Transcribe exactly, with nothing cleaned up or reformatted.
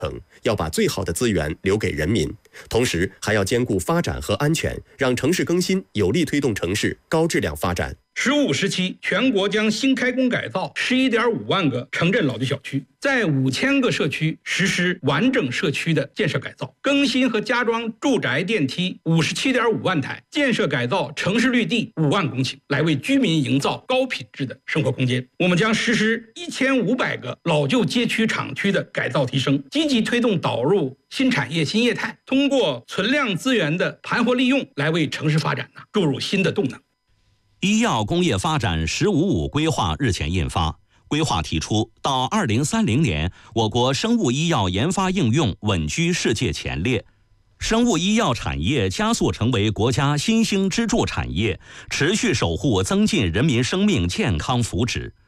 要把最好的资源留给人民，同时还要兼顾发展和安全，让城市更新有力推动城市高质量发展。 十五时期，全国将新开工改造十一点五万个城镇老旧小区，在五千个社区实施完整社区的建设改造，更新和加装住宅电梯五十七点五万台，建设改造城市绿地五万公顷，来为居民营造高品质的生活空间。我们将实施一千五百个老旧街区厂区的改造提升，积极推动导入新产业新业态，通过存量资源的盘活利用，来为城市发展呢注入新的动能。 医药工业发展“十五五”规划日前印发，规划提出，到二零三零年，我国生物医药研发应用稳居世界前列，生物医药产业加速成为国家新兴支柱产业，持续守护增进人民生命健康福祉。